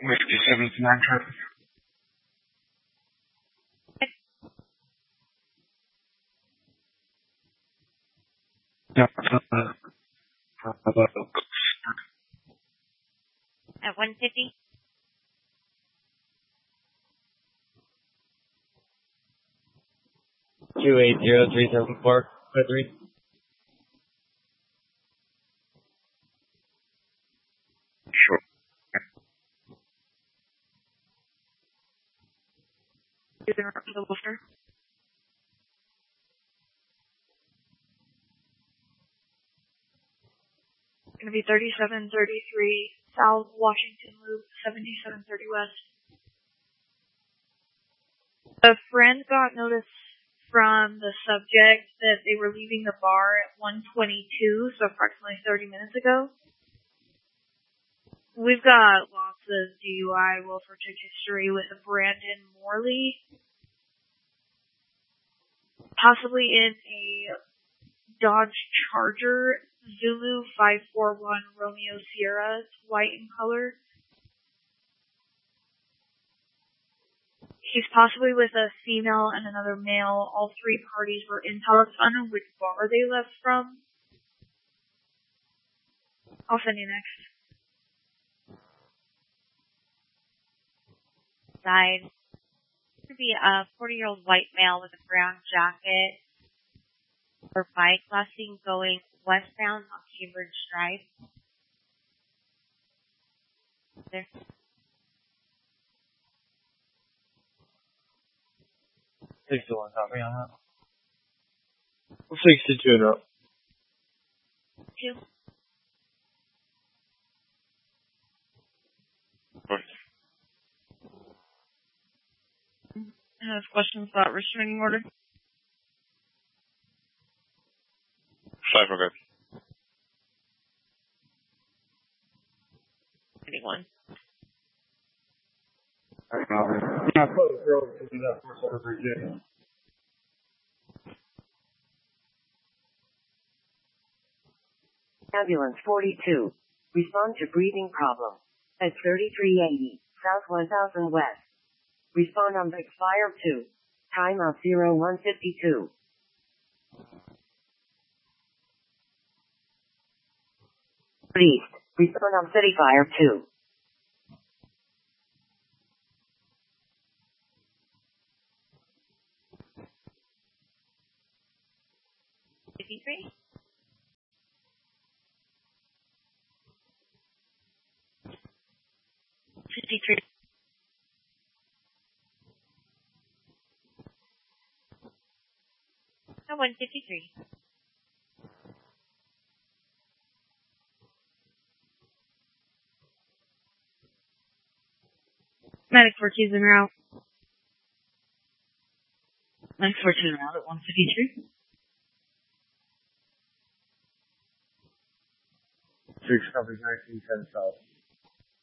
Whiskey 79 traffic. Yeah, At 150? Two 80374 Sure. The Wolfer. Going to be 3733 South Washington Loop, 7730 West. A friend got notice from the subject that they were leaving the bar at 1:22, so approximately 30 minutes ago. We've got lots of DUI Wilford check history with a Brandon Morley, possibly in a Dodge Charger, Zulu 541 Romeo Sierra. It's white in color. He's possibly with a female and another male. All three parties were in Palace. I don't know which bar they left from. I'll send you next. Side. It's going to be a 40-year-old white male with a brown jacket or bike crossing going westbound on Cambridge Drive. There. 61 copy on that. 62 and up. 2. I have questions about restraining order. Cypher good. 21. Yeah, close. We're over to do that first order again. Ambulance 42. Respond to breathing problem. At 3380, South 1000 West. Respond on Big Fire 2. Time of 0152. Please, respond on City Fire 2. 53. 53. No, 153. Medic 14 en route. Medic 14 en route at 153. 6 copies 1910 South.